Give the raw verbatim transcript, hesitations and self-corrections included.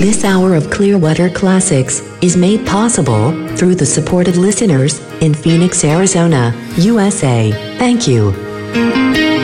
This hour of Clearwater Classics is made possible through the support of listeners in Phoenix, Arizona, U S A. Thank you.